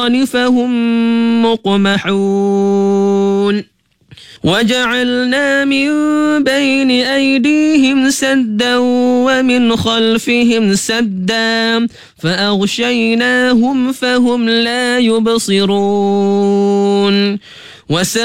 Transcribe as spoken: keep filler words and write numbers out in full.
فهم مقمحون وجعلنا من بين أيديهم سدا ومن خلفهم سدا فأغشيناهم فهم لا يبصرون